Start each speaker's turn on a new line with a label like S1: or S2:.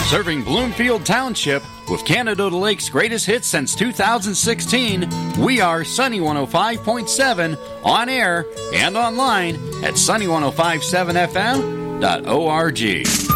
S1: Serving Bloomfield Township with Canada Lake's greatest hits since 2016, we are Sunny 105.7 on air and online at sunny1057fm.org.